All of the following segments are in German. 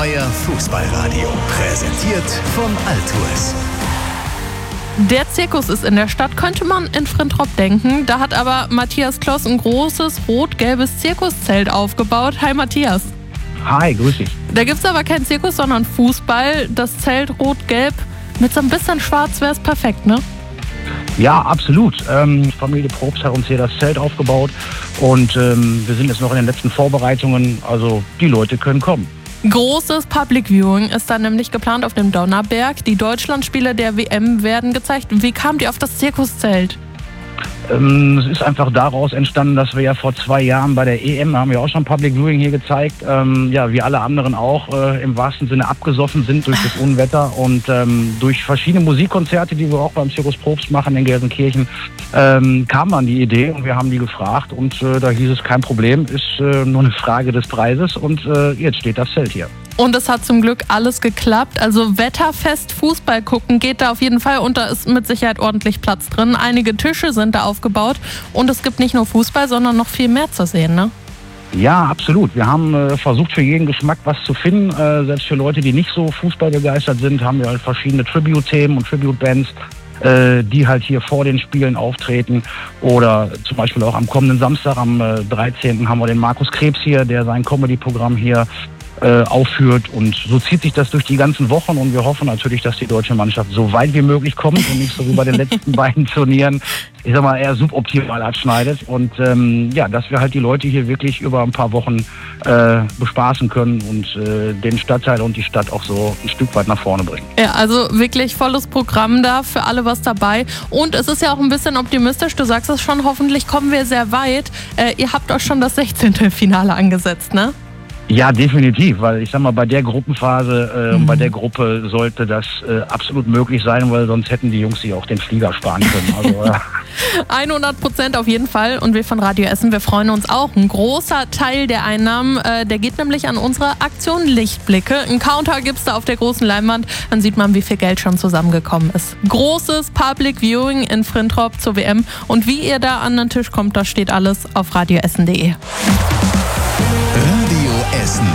Euer Fußballradio, präsentiert von Altours. Der Zirkus ist in der Stadt, könnte man in Frintrop denken. Da hat aber Matthias Kloss ein großes rot-gelbes Zirkuszelt aufgebaut. Hi Matthias. Hi, grüß dich. Da gibt es aber keinen Zirkus, sondern Fußball. Das Zelt rot-gelb mit so ein bisschen schwarz wäre es perfekt, ne? Ja, absolut. Familie Probst hat uns hier das Zelt aufgebaut und wir sind jetzt noch in den letzten Vorbereitungen. Also die Leute können kommen. Großes Public Viewing ist dann nämlich geplant auf dem Donnerberg. Die Deutschlandspiele der WM werden gezeigt. Wie kamt ihr auf das Zirkuszelt? Es ist einfach daraus entstanden, dass wir ja vor 2 Jahren bei der EM, haben wir auch schon Public Viewing hier gezeigt, wie alle anderen auch, im wahrsten Sinne abgesoffen sind durch das Unwetter und durch verschiedene Musikkonzerte, die wir auch beim Zirkus Probst machen in Gelsenkirchen, kam dann die Idee und wir haben die gefragt und da hieß es, kein Problem, ist nur eine Frage des Preises und jetzt steht das Zelt hier. Und es hat zum Glück alles geklappt. Also wetterfest Fußball gucken geht da auf jeden Fall und da ist mit Sicherheit ordentlich Platz drin. Einige Tische sind da aufgebaut und es gibt nicht nur Fußball, sondern noch viel mehr zu sehen, ne? Ja, absolut. Wir haben versucht, für jeden Geschmack was zu finden. Selbst für Leute, die nicht so fußballbegeistert sind, haben wir halt verschiedene Tribute-Themen und Tribute-Bands, die halt hier vor den Spielen auftreten. Oder zum Beispiel auch am kommenden Samstag, am 13. haben wir den Markus Krebs hier, der sein Comedy-Programm hier aufführt und so zieht sich das durch die ganzen Wochen und wir hoffen natürlich, dass die deutsche Mannschaft so weit wie möglich kommt und nicht so wie bei den letzten beiden Turnieren, ich sag mal, eher suboptimal abschneidet und dass wir halt die Leute hier wirklich über ein paar Wochen bespaßen können und den Stadtteil und die Stadt auch so ein Stück weit nach vorne bringen. Ja, also wirklich volles Programm da, für alle was dabei und es ist ja auch ein bisschen optimistisch, du sagst es schon, hoffentlich kommen wir sehr weit. Ihr habt auch schon das 16. Finale angesetzt, ne? Ja, definitiv, weil ich sag mal, bei der Gruppenphase, bei der Gruppe sollte das absolut möglich sein, weil sonst hätten die Jungs sich auch den Flieger sparen können. Also, 100% auf jeden Fall und wir von Radio Essen, wir freuen uns auch. Ein großer Teil der Einnahmen, der geht nämlich an unsere Aktion Lichtblicke. Ein Counter gibt's da auf der großen Leinwand, dann sieht man, wie viel Geld schon zusammengekommen ist. Großes Public Viewing in Frintrop zur WM und wie ihr da an den Tisch kommt, das steht alles auf radioessen.de. Radio Essen.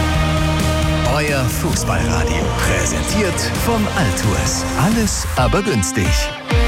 Euer Fußballradio. Präsentiert von Altours. Alles aber günstig.